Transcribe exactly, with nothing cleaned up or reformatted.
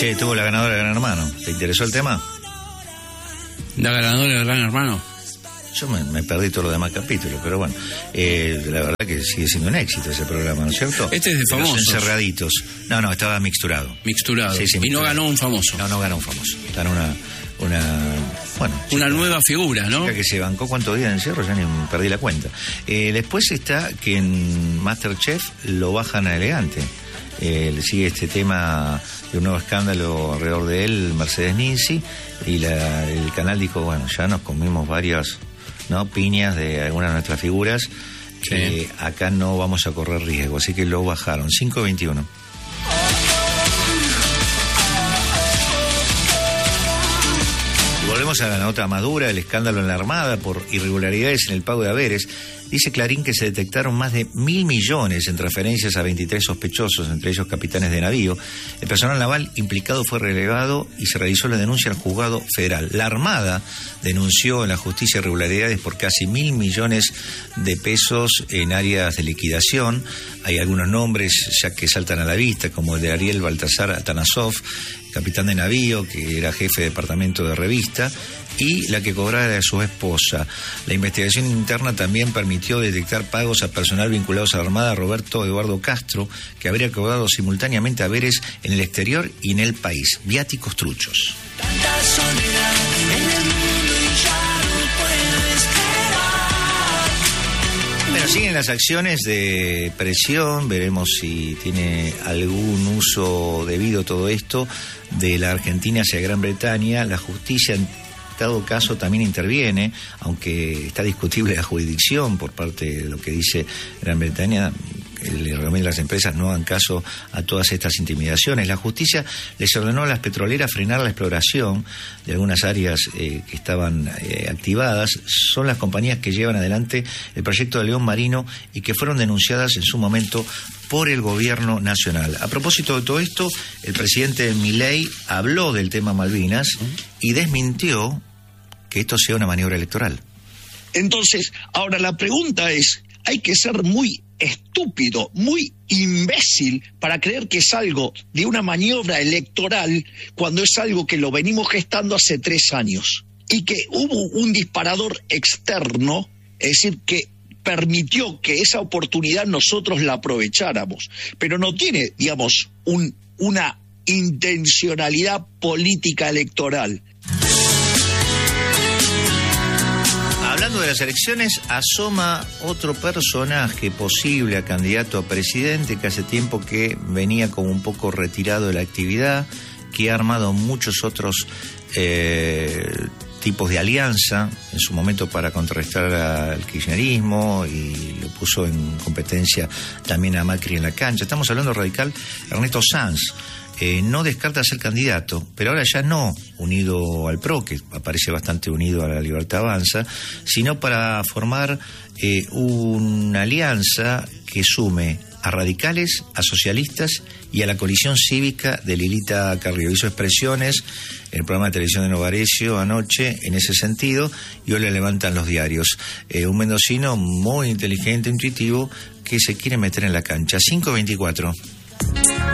Che, tuvo la ganadora de Gran Hermano. ¿Te interesó el tema? La ganadora de Gran Hermano. Yo me, me perdí todos los demás capítulos, pero bueno, eh, la verdad que sigue siendo un éxito ese programa, ¿no es cierto? Este es de famosos. Los encerraditos. No, no, estaba mixturado. Mixturado. Sí, sí, y mixturado. no ganó un famoso. No, no ganó un famoso. Ganó una, una, bueno. Una chica, nueva figura, ¿no? Chica que se bancó cuántos días de encierro, ya ni perdí la cuenta. Eh, después está que en Masterchef lo bajan a Elegante. Eh, le sigue este tema de un nuevo escándalo alrededor de él, Mercedes Ninzi, y la, el canal dijo, bueno, ya nos comimos varias, ¿no?, piñas de algunas de nuestras figuras, que sí. Acá no vamos a correr riesgo, así que lo bajaron, cinco veintiuno. Y volvemos a la nota más dura, el escándalo en la Armada por irregularidades en el pago de haberes. Dice Clarín que se detectaron más de mil millones en transferencias a veintitrés sospechosos, entre ellos capitanes de navío. El personal naval implicado fue relevado y se realizó la denuncia al juzgado federal. La Armada denunció en la justicia irregularidades por casi mil millones de pesos en áreas de liquidación. Hay algunos nombres ya que saltan a la vista, como el de Ariel Baltasar Atanasov, capitán de navío, que era jefe de departamento de revista, y la que cobraba era su esposa. La investigación interna también permitió detectar pagos a personal vinculados a la Armada, Roberto Eduardo Castro, que habría cobrado simultáneamente haberes en el exterior y en el país. Viáticos truchos. Tanta soledad en el mundo y ya no puedes quedar. Bueno, siguen las acciones de presión, veremos si tiene algún uso debido todo esto de la Argentina hacia Gran Bretaña. La justicia en dado caso también interviene, aunque está discutible la jurisdicción por parte de lo que dice Gran Bretaña. Le recomienda a las empresas no hagan caso a todas estas intimidaciones. La justicia les ordenó a las petroleras frenar la exploración de algunas áreas eh, que estaban eh, activadas. Son las compañías que llevan adelante el proyecto de León Marino y que fueron denunciadas en su momento por el gobierno nacional. A propósito de todo esto, el presidente Milei habló del tema Malvinas y desmintió que esto sea una maniobra electoral. Entonces, ahora la pregunta es, hay que ser muy estúpido, muy imbécil para creer que es algo de una maniobra electoral cuando es algo que lo venimos gestando hace tres años y que hubo un disparador externo, es decir, que permitió que esa oportunidad nosotros la aprovecháramos, pero no tiene, digamos, un, una intencionalidad política electoral. Hablando de las elecciones, asoma otro personaje posible a candidato a presidente que hace tiempo que venía como un poco retirado de la actividad, que ha armado muchos otros eh, tipos de alianza en su momento para contrarrestar al kirchnerismo y lo puso en competencia también a Macri en la cancha. Estamos hablando del radical Ernesto Sanz. Eh, no descarta ser candidato, pero ahora ya no unido al P R O, que aparece bastante unido a la Libertad Avanza, sino para formar eh, una alianza que sume a radicales, a socialistas y a la coalición cívica de Lilita Carrió. Hizo expresiones en el programa de televisión de Novarecio anoche en ese sentido y hoy le levantan los diarios. Eh, un mendocino muy inteligente, intuitivo, que se quiere meter en la cancha. cinco veinticuatro.